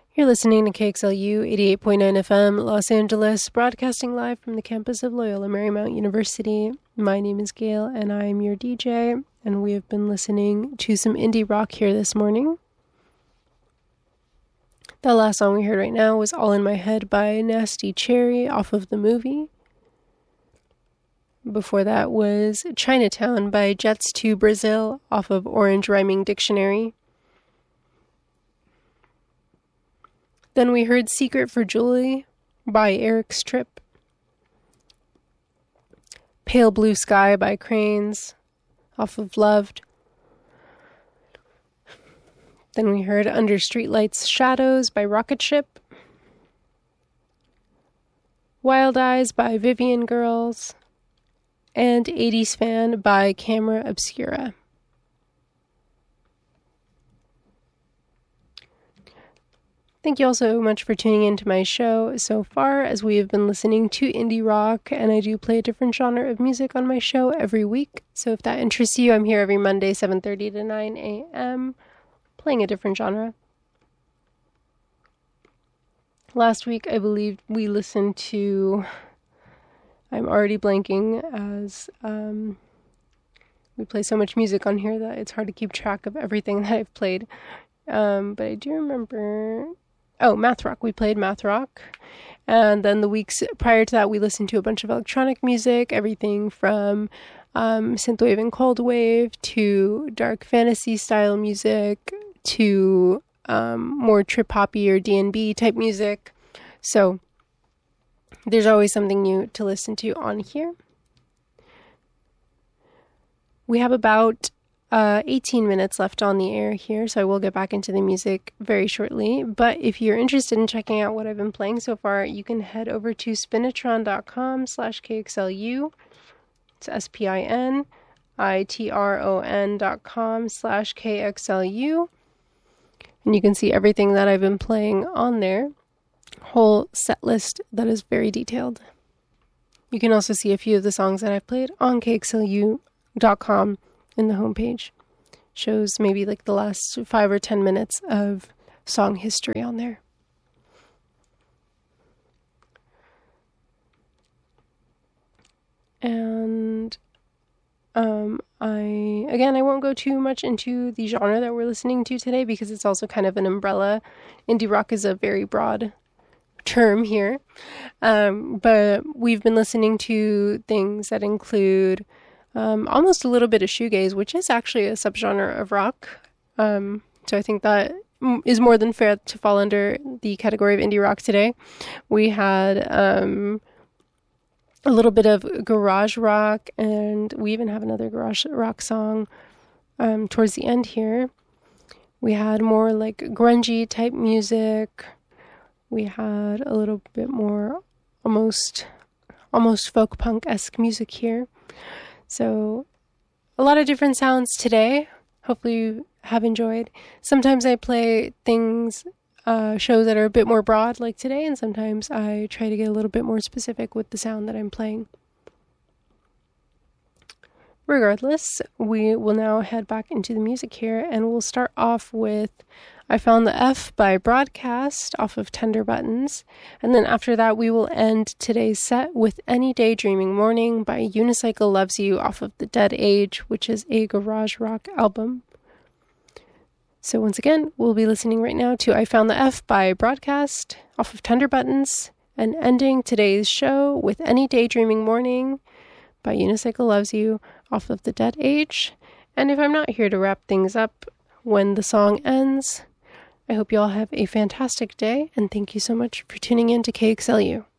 You're listening to KXLU 88.9 FM, Los Angeles, broadcasting live from the campus of Loyola Marymount University. My name is Gail, and I'm your DJ, and we have been listening to some indie rock here this morning. The last song we heard right now was All in My Head by Nasty Cherry off of The Movie. Before that was Chinatown by Jets to Brazil off of Orange Rhyming Dictionary. Then we heard Secret for Julie by Eric Stripp. Pale Blue Sky by Cranes off of Loved. Then we heard Under Streetlights Shadows by Rocket Ship. Wild Eyes by Vivian Girls. And 80s Fan by Camera Obscura. Thank you all so much for tuning into my show so far, as we have been listening to indie rock, and I do play a different genre of music on my show every week. So if that interests you, I'm here every Monday, 7:30 to 9 a.m., playing a different genre. Last week, I believe we listened to... I'm already blanking, as we play so much music on here that it's hard to keep track of everything that I've played. But I do remember... Oh, Math Rock. We played Math Rock. And then the weeks prior to that, we listened to a bunch of electronic music, everything from synthwave and cold wave to dark fantasy style music to more trip-hoppy or D&B type music. So there's always something new to listen to on here. We have about 18 minutes left on the air here, so I will get back into the music very shortly. But if you're interested in checking out what I've been playing so far, you can head over to spinitron.com/KXLU. It's spinitron.com/KXLU. And you can see everything that I've been playing on there. Whole set list that is very detailed. You can also see a few of the songs that I've played on KXLU.com. in the homepage. Shows maybe like the last 5 or 10 minutes of song history on there. And I won't go too much into the genre that we're listening to today, because it's also kind of an umbrella. Indie rock is a very broad term here. But we've been listening to things that include almost a little bit of shoegaze, which is actually a subgenre of rock. So I think that is more than fair to fall under the category of indie rock today. We had a little bit of garage rock, and we even have another garage rock song towards the end here. We had more like grungy type music. We had a little bit more almost folk punk-esque music here. So, a lot of different sounds today. Hopefully you have enjoyed. Sometimes I play things, shows that are a bit more broad, like today, and sometimes I try to get a little bit more specific with the sound that I'm playing. Regardless, we will now head back into the music here, and we'll start off with I Found the F by Broadcast off of Tender Buttons, and then after that we will end today's set with Any Daydreaming Morning by Unicycle Loves You off of The Dead Age, which is a garage rock album. So once again, we'll be listening right now to I Found the F by Broadcast off of Tender Buttons, and ending today's show with Any Daydreaming Morning by Unicycle Loves You off of The Dead Age. And if I'm not here to wrap things up when the song ends, I hope you all have a fantastic day, and thank you so much for tuning in to KXLU.